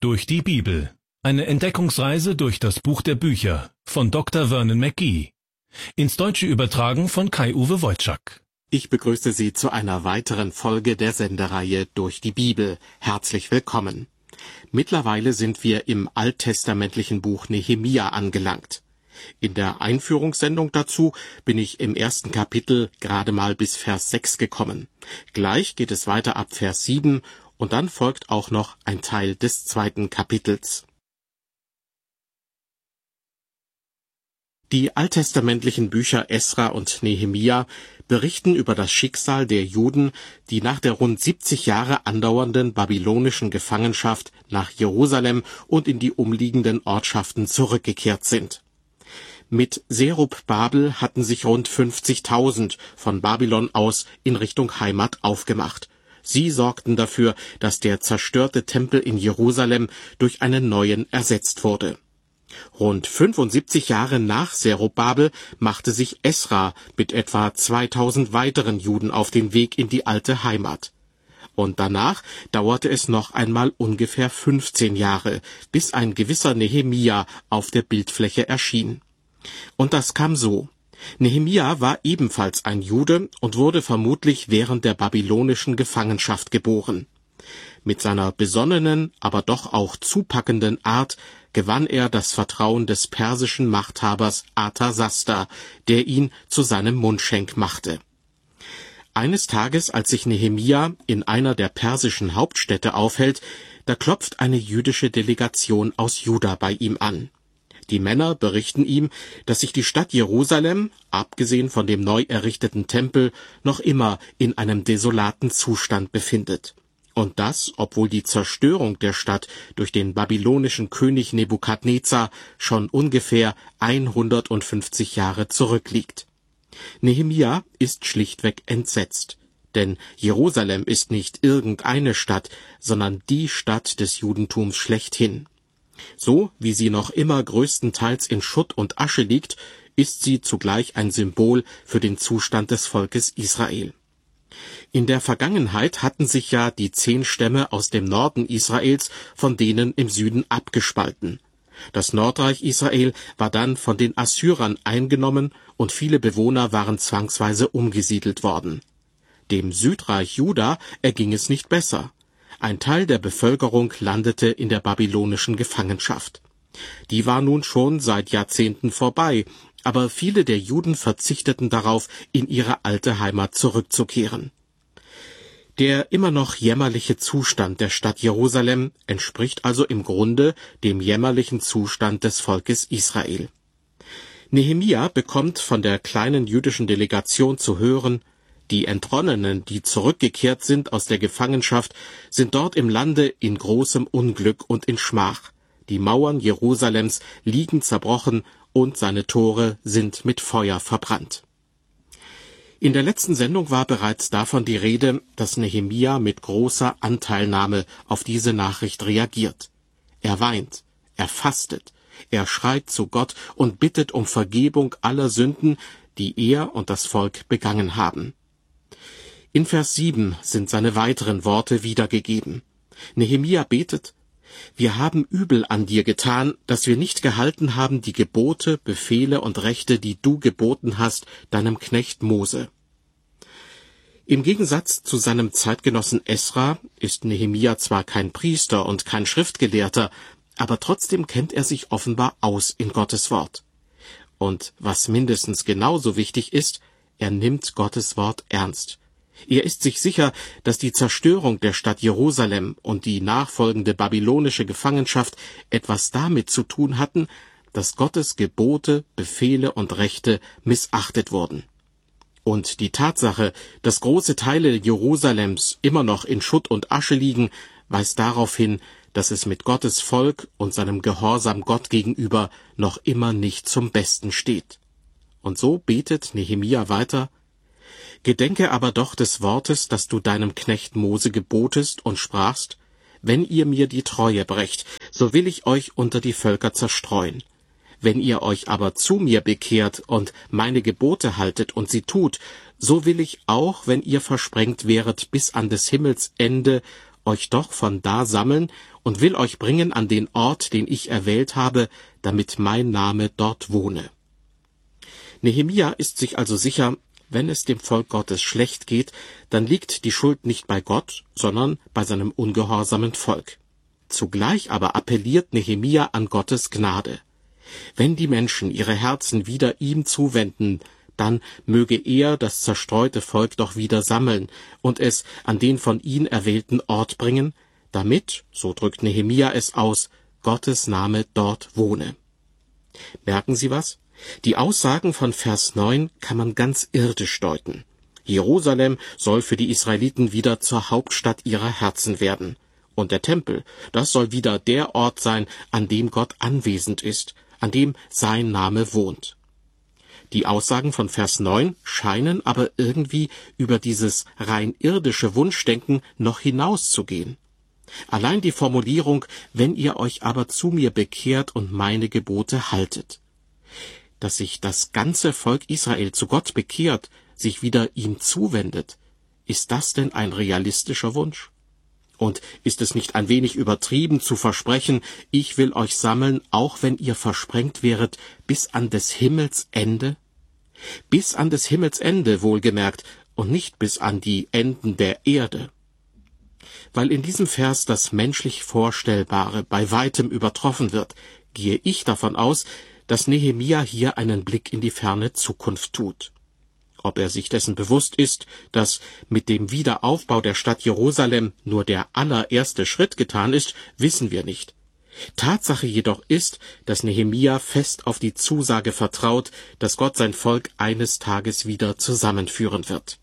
durch die Bibel. Eine Entdeckungsreise durch das Buch der Bücher von Dr. Vernon McGee. Ins Deutsche übertragen von Kai-Uwe Wojczak. Ich begrüße Sie zu einer weiteren Folge der Sendereihe Durch die Bibel. Herzlich willkommen. Mittlerweile sind wir im alttestamentlichen Buch Nehemia angelangt. In der Einführungssendung dazu bin ich im ersten Kapitel gerade mal bis Vers 6 gekommen. Gleich geht es weiter ab Vers 7 und dann folgt auch noch ein Teil des zweiten Kapitels. Die alttestamentlichen Bücher Esra und Nehemia berichten über das Schicksal der Juden, die nach der rund 70 Jahre andauernden babylonischen Gefangenschaft nach Jerusalem und in die umliegenden Ortschaften zurückgekehrt sind. Mit Zerubabel hatten sich rund 50.000 von Babylon aus in Richtung Heimat aufgemacht. Sie sorgten dafür, dass der zerstörte Tempel in Jerusalem durch einen neuen ersetzt wurde. Rund 75 Jahre nach Zerubabel machte sich Esra mit etwa 2000 weiteren Juden auf den Weg in die alte Heimat. Und danach dauerte es noch einmal ungefähr 15 Jahre, bis ein gewisser Nehemia auf der Bildfläche erschien. Und das kam so. Nehemia war ebenfalls ein Jude und wurde vermutlich während der babylonischen Gefangenschaft geboren. Mit seiner besonnenen, aber doch auch zupackenden Art gewann er das Vertrauen des persischen Machthabers Arthasasta, der ihn zu seinem Mundschenk machte. Eines Tages, als sich Nehemia in einer der persischen Hauptstädte aufhält, da klopft eine jüdische Delegation aus Juda bei ihm an. Die Männer berichten ihm, dass sich die Stadt Jerusalem, abgesehen von dem neu errichteten Tempel, noch immer in einem desolaten Zustand befindet. Und das, obwohl die Zerstörung der Stadt durch den babylonischen König Nebukadnezar schon ungefähr 150 Jahre zurückliegt. Nehemia ist schlichtweg entsetzt, denn Jerusalem ist nicht irgendeine Stadt, sondern die Stadt des Judentums schlechthin. So wie sie noch immer größtenteils in Schutt und Asche liegt, ist sie zugleich ein Symbol für den Zustand des Volkes Israel. In der Vergangenheit hatten sich ja die 10 Stämme aus dem Norden Israels von denen im Süden abgespalten. Das Nordreich Israel war dann von den Assyrern eingenommen und viele Bewohner waren zwangsweise umgesiedelt worden. Dem Südreich Juda erging es nicht besser. Ein Teil der Bevölkerung landete in der babylonischen Gefangenschaft. Die war nun schon seit Jahrzehnten vorbei, aber viele der Juden verzichteten darauf, in ihre alte Heimat zurückzukehren. Der immer noch jämmerliche Zustand der Stadt Jerusalem entspricht also im Grunde dem jämmerlichen Zustand des Volkes Israel. Nehemia bekommt von der kleinen jüdischen Delegation zu hören: Die Entronnenen, die zurückgekehrt sind aus der Gefangenschaft, sind dort im Lande in großem Unglück und in Schmach. Die Mauern Jerusalems liegen zerbrochen und seine Tore sind mit Feuer verbrannt. In der letzten Sendung war bereits davon die Rede, dass Nehemia mit großer Anteilnahme auf diese Nachricht reagiert. Er weint, er fastet, er schreit zu Gott und bittet um Vergebung aller Sünden, die er und das Volk begangen haben. In Vers 7 sind seine weiteren Worte wiedergegeben. Nehemia betet: Wir haben übel an dir getan, dass wir nicht gehalten haben die Gebote, Befehle und Rechte, die du geboten hast, deinem Knecht Mose. Im Gegensatz zu seinem Zeitgenossen Esra ist Nehemia zwar kein Priester und kein Schriftgelehrter, aber trotzdem kennt er sich offenbar aus in Gottes Wort. Und was mindestens genauso wichtig ist, er nimmt Gottes Wort ernst. Er ist sich sicher, dass die Zerstörung der Stadt Jerusalem und die nachfolgende babylonische Gefangenschaft etwas damit zu tun hatten, dass Gottes Gebote, Befehle und Rechte missachtet wurden. Und die Tatsache, dass große Teile Jerusalems immer noch in Schutt und Asche liegen, weist darauf hin, dass es mit Gottes Volk und seinem Gehorsam Gott gegenüber noch immer nicht zum Besten steht. Und so betet Nehemia weiter: Gedenke aber doch des Wortes, das du deinem Knecht Mose gebotest und sprachst: Wenn ihr mir die Treue brecht, so will ich euch unter die Völker zerstreuen. Wenn ihr euch aber zu mir bekehrt und meine Gebote haltet und sie tut, so will ich auch, wenn ihr versprengt wäret bis an des Himmels Ende, euch doch von da sammeln und will euch bringen an den Ort, den ich erwählt habe, damit mein Name dort wohne. Nehemia ist sich also sicher, wenn es dem Volk Gottes schlecht geht, dann liegt die Schuld nicht bei Gott, sondern bei seinem ungehorsamen Volk. Zugleich aber appelliert Nehemia an Gottes Gnade. Wenn die Menschen ihre Herzen wieder ihm zuwenden, dann möge er das zerstreute Volk doch wieder sammeln und es an den von ihm erwählten Ort bringen, damit, so drückt Nehemia es aus, Gottes Name dort wohne. Merken Sie was? Die Aussagen von Vers 9 kann man ganz irdisch deuten. Jerusalem soll für die Israeliten wieder zur Hauptstadt ihrer Herzen werden. Und der Tempel, das soll wieder der Ort sein, an dem Gott anwesend ist, an dem sein Name wohnt. Die Aussagen von Vers 9 scheinen aber irgendwie über dieses rein irdische Wunschdenken noch hinauszugehen. Allein die Formulierung, wenn ihr euch aber zu mir bekehrt und meine Gebote haltet. Dass sich das ganze Volk Israel zu Gott bekehrt, sich wieder ihm zuwendet, ist das denn ein realistischer Wunsch? Und ist es nicht ein wenig übertrieben zu versprechen, ich will euch sammeln, auch wenn ihr versprengt wäret, bis an des Himmels Ende? Bis an des Himmels Ende, wohlgemerkt, und nicht bis an die Enden der Erde. Weil in diesem Vers das menschlich Vorstellbare bei weitem übertroffen wird, gehe ich davon aus, dass Nehemia hier einen Blick in die ferne Zukunft tut. Ob er sich dessen bewusst ist, dass mit dem Wiederaufbau der Stadt Jerusalem nur der allererste Schritt getan ist, wissen wir nicht. Tatsache jedoch ist, dass Nehemia fest auf die Zusage vertraut, dass Gott sein Volk eines Tages wieder zusammenführen wird.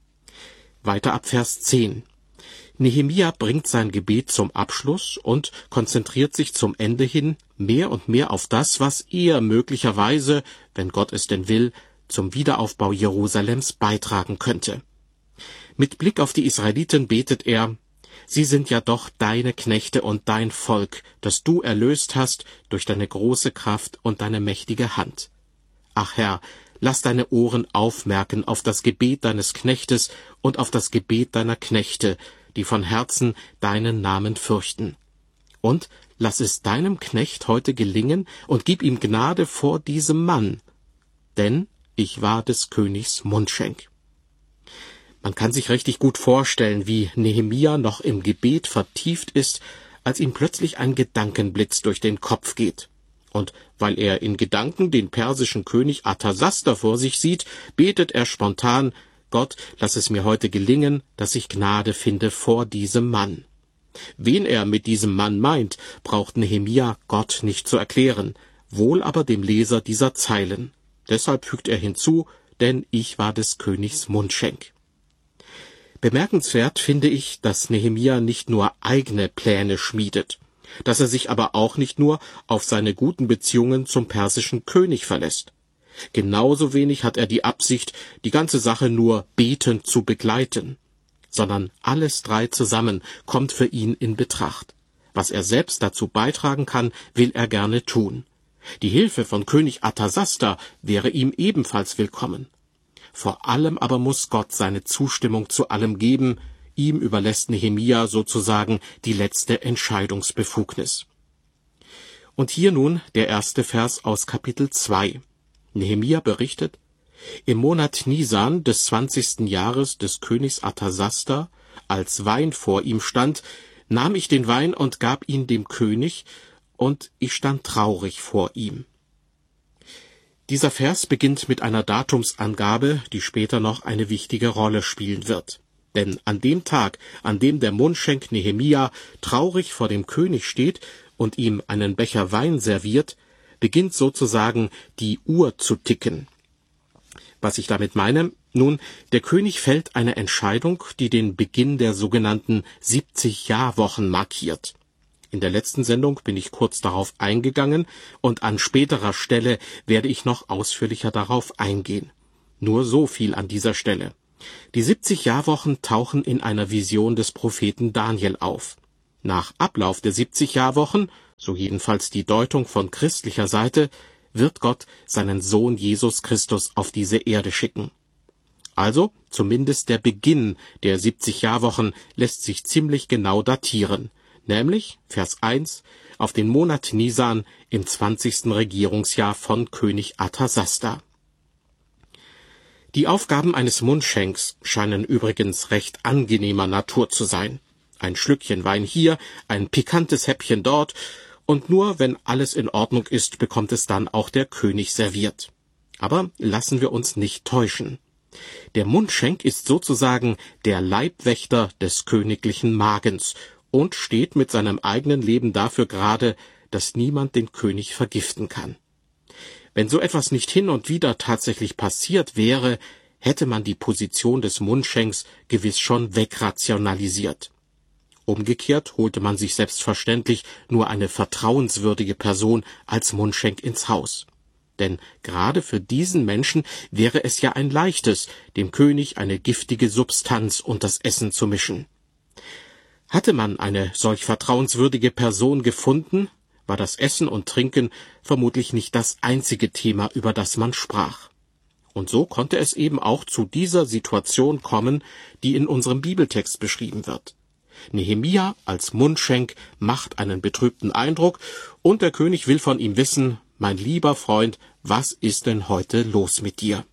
Weiter ab Vers 10. Nehemia bringt sein Gebet zum Abschluss und konzentriert sich zum Ende hin mehr und mehr auf das, was er möglicherweise, wenn Gott es denn will, zum Wiederaufbau Jerusalems beitragen könnte. Mit Blick auf die Israeliten betet er: Sie sind ja doch deine Knechte und dein Volk, das du erlöst hast durch deine große Kraft und deine mächtige Hand. Ach Herr, lass deine Ohren aufmerken auf das Gebet deines Knechtes und auf das Gebet deiner Knechte, die von Herzen deinen Namen fürchten. Und lass es deinem Knecht heute gelingen und gib ihm Gnade vor diesem Mann, denn ich war des Königs Mundschenk. Man kann sich richtig gut vorstellen, wie Nehemia noch im Gebet vertieft ist, als ihm plötzlich ein Gedankenblitz durch den Kopf geht. Und weil er in Gedanken den persischen König Arthasasta vor sich sieht, betet er spontan: Gott, lass es mir heute gelingen, dass ich Gnade finde vor diesem Mann. Wen er mit diesem Mann meint, braucht Nehemia Gott nicht zu erklären, wohl aber dem Leser dieser Zeilen. Deshalb fügt er hinzu: denn ich war des Königs Mundschenk. Bemerkenswert finde ich, dass Nehemia nicht nur eigene Pläne schmiedet, dass er sich aber auch nicht nur auf seine guten Beziehungen zum persischen König verlässt. Genauso wenig hat er die Absicht, die ganze Sache nur betend zu begleiten, sondern alles drei zusammen kommt für ihn in Betracht. Was er selbst dazu beitragen kann, will er gerne tun. Die Hilfe von König Arthasasta wäre ihm ebenfalls willkommen. Vor allem aber muss Gott seine Zustimmung zu allem geben, ihm überlässt Nehemia sozusagen die letzte Entscheidungsbefugnis. Und hier nun der erste Vers aus Kapitel 2. Nehemia berichtet: Im Monat Nisan des 20. Jahres des Königs Arthasasta, als Wein vor ihm stand, nahm ich den Wein und gab ihn dem König, und ich stand traurig vor ihm. Dieser Vers beginnt mit einer Datumsangabe, die später noch eine wichtige Rolle spielen wird. Denn an dem Tag, an dem der Mundschenk Nehemia traurig vor dem König steht und ihm einen Becher Wein serviert, beginnt sozusagen die Uhr zu ticken. Was ich damit meine? Nun, der König fällt eine Entscheidung, die den Beginn der sogenannten 70-Jahrwochen markiert. In der letzten Sendung bin ich kurz darauf eingegangen und an späterer Stelle werde ich noch ausführlicher darauf eingehen. Nur so viel an dieser Stelle. Die 70-Jahrwochen tauchen in einer Vision des Propheten Daniel auf. Nach Ablauf der 70-Jahrwochen, so jedenfalls die Deutung von christlicher Seite, wird Gott seinen Sohn Jesus Christus auf diese Erde schicken. Also zumindest der Beginn der 70 Jahrwochen lässt sich ziemlich genau datieren, nämlich, Vers 1, auf den Monat Nisan im 20. Regierungsjahr von König Arthasasta. Die Aufgaben eines Mundschenks scheinen übrigens recht angenehmer Natur zu sein. Ein Schlückchen Wein hier, ein pikantes Häppchen dort, und nur wenn alles in Ordnung ist, bekommt es dann auch der König serviert. Aber lassen wir uns nicht täuschen. Der Mundschenk ist sozusagen der Leibwächter des königlichen Magens und steht mit seinem eigenen Leben dafür gerade, dass niemand den König vergiften kann. Wenn so etwas nicht hin und wieder tatsächlich passiert wäre, hätte man die Position des Mundschenks gewiss schon wegrationalisiert. Umgekehrt holte man sich selbstverständlich nur eine vertrauenswürdige Person als Mundschenk ins Haus. Denn gerade für diesen Menschen wäre es ja ein leichtes, dem König eine giftige Substanz unter das Essen zu mischen. Hatte man eine solch vertrauenswürdige Person gefunden, war das Essen und Trinken vermutlich nicht das einzige Thema, über das man sprach. Und so konnte es eben auch zu dieser Situation kommen, die in unserem Bibeltext beschrieben wird. Nehemia als Mundschenk macht einen betrübten Eindruck, und der König will von ihm wissen: Mein lieber Freund, was ist denn heute los mit dir?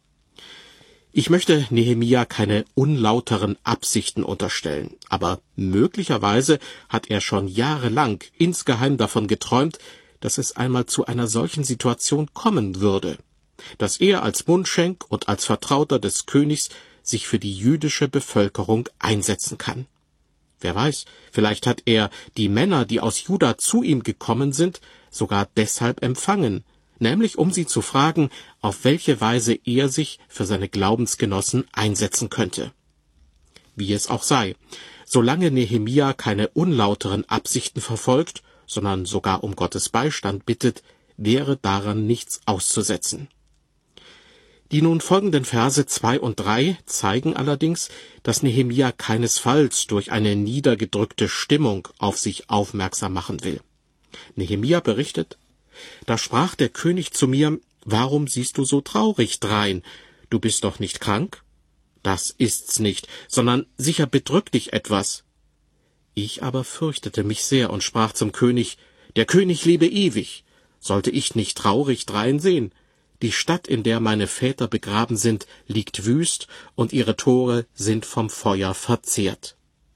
Ich möchte Nehemia keine unlauteren Absichten unterstellen, aber möglicherweise hat er schon jahrelang insgeheim davon geträumt, dass es einmal zu einer solchen Situation kommen würde, dass er als Mundschenk und als Vertrauter des Königs sich für die jüdische Bevölkerung einsetzen kann. Wer weiß, vielleicht hat er die Männer, die aus Juda zu ihm gekommen sind, sogar deshalb empfangen, nämlich um sie zu fragen, auf welche Weise er sich für seine Glaubensgenossen einsetzen könnte. Wie es auch sei, solange Nehemia keine unlauteren Absichten verfolgt, sondern sogar um Gottes Beistand bittet, wäre daran nichts auszusetzen. Die nun folgenden Verse 2 und 3 zeigen allerdings, dass Nehemia keinesfalls durch eine niedergedrückte Stimmung auf sich aufmerksam machen will. Nehemia berichtet: Da sprach der König zu mir: Warum siehst du so traurig drein? Du bist doch nicht krank? Das ist's nicht, sondern sicher bedrückt dich etwas. Ich aber fürchtete mich sehr und sprach zum König: Der König lebe ewig. Sollte ich nicht traurig drein sehen? Die Stadt, in der meine Väter begraben sind, liegt wüst, und ihre Tore sind vom Feuer verzehrt.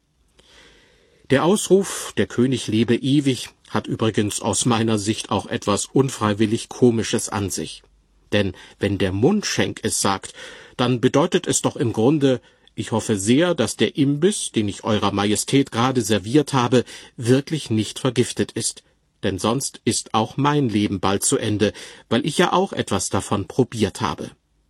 Der Ausruf, der König lebe ewig, hat übrigens aus meiner Sicht auch etwas unfreiwillig Komisches an sich. Denn wenn der Mundschenk es sagt, dann bedeutet es doch im Grunde: Ich hoffe sehr, dass der Imbiss, den ich Eurer Majestät gerade serviert habe, wirklich nicht vergiftet ist. Denn sonst ist auch mein Leben bald zu Ende, weil ich ja auch etwas davon probiert habe.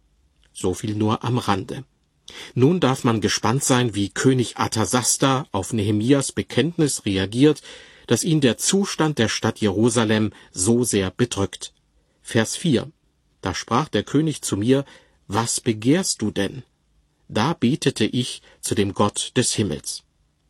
So viel nur am Rande. Nun darf man gespannt sein, wie König Arthasasta auf Nehemias Bekenntnis reagiert, dass ihn der Zustand der Stadt Jerusalem so sehr bedrückt. Vers 4. Da sprach der König zu mir: Was begehrst du denn? Da betete ich zu dem Gott des Himmels.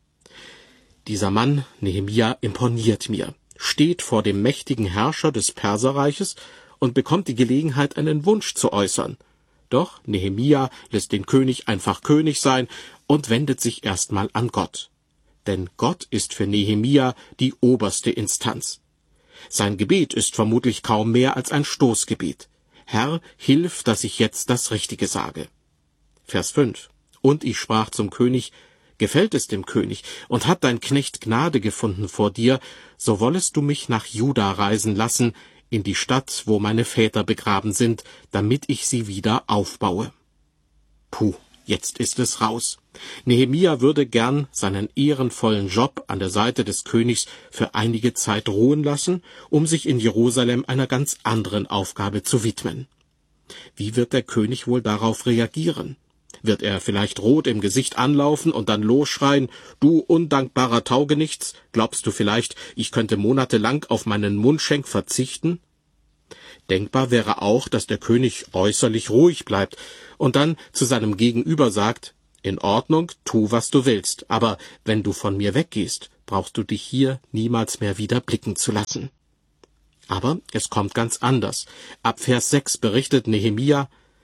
Dieser Mann, Nehemia, imponiert mir, steht vor dem mächtigen Herrscher des Perserreiches und bekommt die Gelegenheit, einen Wunsch zu äußern. Doch Nehemia lässt den König einfach König sein und wendet sich erstmal an Gott. Denn Gott ist für Nehemia die oberste Instanz. Sein Gebet ist vermutlich kaum mehr als ein Stoßgebet: Herr, hilf, dass ich jetzt das Richtige sage. Vers 5. Und ich sprach zum König: Gefällt es dem König, und hat dein Knecht Gnade gefunden vor dir, so wollest du mich nach Juda reisen lassen, in die Stadt, wo meine Väter begraben sind, damit ich sie wieder aufbaue. Puh, jetzt ist es raus. Nehemia würde gern seinen ehrenvollen Job an der Seite des Königs für einige Zeit ruhen lassen, um sich in Jerusalem einer ganz anderen Aufgabe zu widmen. Wie wird der König wohl darauf reagieren? Wird er vielleicht rot im Gesicht anlaufen und dann losschreien: Du undankbarer Taugenichts, glaubst du vielleicht, ich könnte monatelang auf meinen Mundschenk verzichten? Denkbar wäre auch, dass der König äußerlich ruhig bleibt und dann zu seinem Gegenüber sagt: In Ordnung, tu, was du willst, aber wenn du von mir weggehst, brauchst du dich hier niemals mehr wieder blicken zu lassen. Aber es kommt ganz anders. Ab Vers 6 berichtet Nehemia: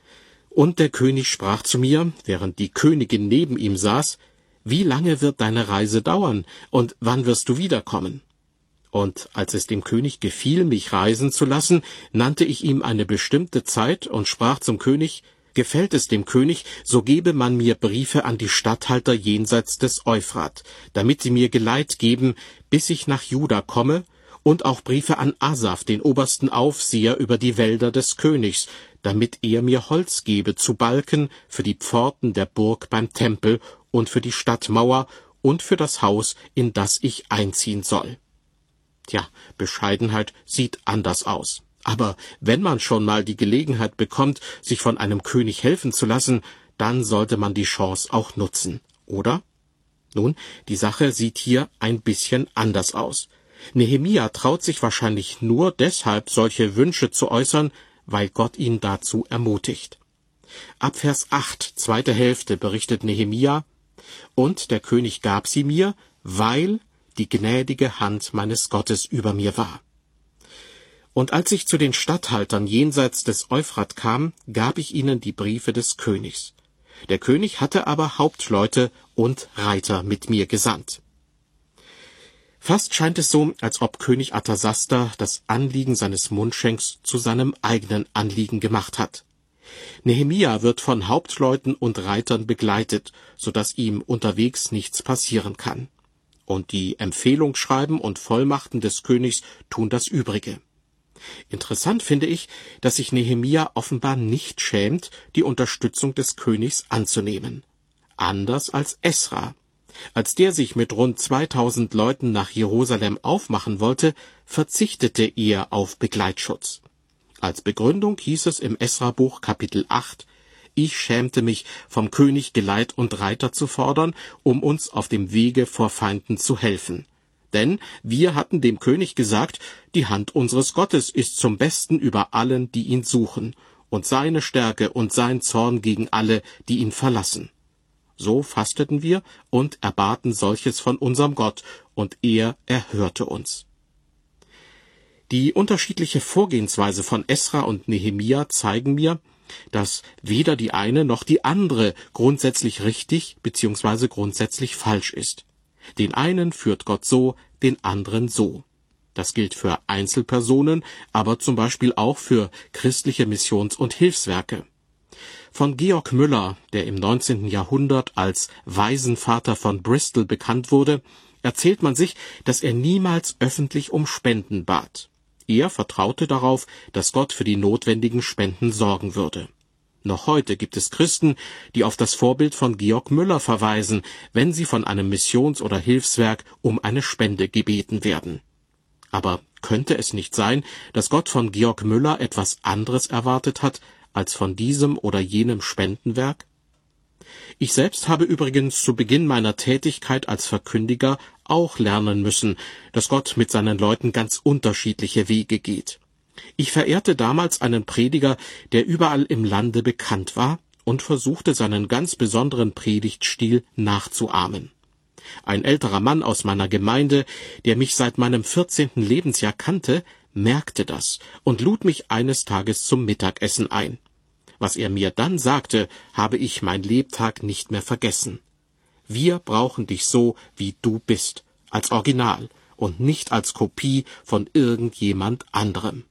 Und der König sprach zu mir, während die Königin neben ihm saß: Wie lange wird deine Reise dauern, und wann wirst du wiederkommen? Und als es dem König gefiel, mich reisen zu lassen, nannte ich ihm eine bestimmte Zeit und sprach zum König: Gefällt es dem König, so gebe man mir Briefe an die Statthalter jenseits des Euphrat, damit sie mir Geleit geben, bis ich nach Juda komme, und auch Briefe an Asaf, den obersten Aufseher über die Wälder des Königs, damit er mir Holz gebe zu Balken für die Pforten der Burg beim Tempel und für die Stadtmauer und für das Haus, in das ich einziehen soll. Tja, Bescheidenheit sieht anders aus. Aber wenn man schon mal die Gelegenheit bekommt, sich von einem König helfen zu lassen, dann sollte man die Chance auch nutzen, oder? Nun, die Sache sieht hier ein bisschen anders aus. Nehemia traut sich wahrscheinlich nur deshalb, solche Wünsche zu äußern, weil Gott ihn dazu ermutigt. Ab Vers 8, zweite Hälfte, berichtet Nehemia: Und der König gab sie mir, weil die gnädige Hand meines Gottes über mir war. Und als ich zu den Statthaltern jenseits des Euphrat kam, gab ich ihnen die Briefe des Königs. Der König hatte aber Hauptleute und Reiter mit mir gesandt. Fast scheint es so, als ob König Arthasasta das Anliegen seines Mundschenks zu seinem eigenen Anliegen gemacht hat. Nehemia wird von Hauptleuten und Reitern begleitet, sodass ihm unterwegs nichts passieren kann. Und die Empfehlungsschreiben und Vollmachten des Königs tun das Übrige. Interessant finde ich, dass sich Nehemia offenbar nicht schämt, die Unterstützung des Königs anzunehmen. Anders als Esra. Als der sich mit rund 2000 Leuten nach Jerusalem aufmachen wollte, verzichtete er auf Begleitschutz. Als Begründung hieß es im Esra-Buch Kapitel 8: Ich schämte mich, vom König Geleit und Reiter zu fordern, um uns auf dem Wege vor Feinden zu helfen. Denn wir hatten dem König gesagt, die Hand unseres Gottes ist zum Besten über allen, die ihn suchen, und seine Stärke und sein Zorn gegen alle, die ihn verlassen. So fasteten wir und erbaten solches von unserem Gott, und er erhörte uns. Die unterschiedliche Vorgehensweise von Esra und Nehemia zeigen mir, dass weder die eine noch die andere grundsätzlich richtig bzw. grundsätzlich falsch ist. Den einen führt Gott so, den anderen so. Das gilt für Einzelpersonen, aber zum Beispiel auch für christliche Missions- und Hilfswerke. Von Georg Müller, der im 19. Jahrhundert als Waisenvater von Bristol bekannt wurde, erzählt man sich, dass er niemals öffentlich um Spenden bat. Er vertraute darauf, dass Gott für die notwendigen Spenden sorgen würde. Noch heute gibt es Christen, die auf das Vorbild von Georg Müller verweisen, wenn sie von einem Missions- oder Hilfswerk um eine Spende gebeten werden. Aber könnte es nicht sein, dass Gott von Georg Müller etwas anderes erwartet hat, als von diesem oder jenem Spendenwerk? Ich selbst habe übrigens zu Beginn meiner Tätigkeit als Verkündiger auch lernen müssen, dass Gott mit seinen Leuten ganz unterschiedliche Wege geht. Ich verehrte damals einen Prediger, der überall im Lande bekannt war, und versuchte seinen ganz besonderen Predigtstil nachzuahmen. Ein älterer Mann aus meiner Gemeinde, der mich seit meinem 14. Lebensjahr kannte, merkte das und lud mich eines Tages zum Mittagessen ein. Was er mir dann sagte, habe ich mein Lebtag nicht mehr vergessen. Wir brauchen dich so, wie du bist, als Original und nicht als Kopie von irgendjemand anderem.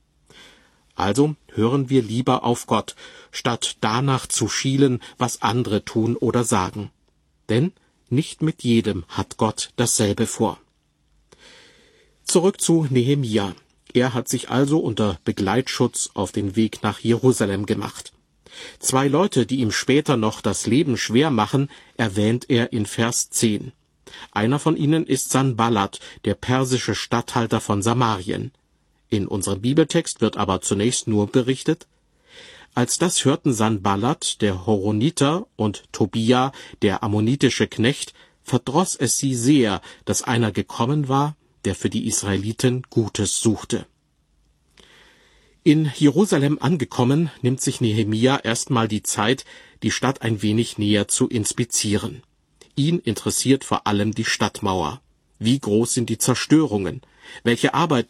Also hören wir lieber auf Gott, statt danach zu schielen, was andere tun oder sagen. Denn nicht mit jedem hat Gott dasselbe vor. Zurück zu Nehemia. Er hat sich also unter Begleitschutz auf den Weg nach Jerusalem gemacht. 2 Leute, die ihm später noch das Leben schwer machen, erwähnt er in Vers 10. Einer von ihnen ist Sanballat, der persische Statthalter von Samarien. In unserem Bibeltext wird aber zunächst nur berichtet: Als das hörten Sanballat, der Horoniter, und Tobia, der ammonitische Knecht, verdross es sie sehr, dass einer gekommen war, der für die Israeliten Gutes suchte. In Jerusalem angekommen, nimmt sich Nehemia erstmal die Zeit, die Stadt ein wenig näher zu inspizieren. Ihn interessiert vor allem die Stadtmauer. Wie groß sind die Zerstörungen? Welche Arbeit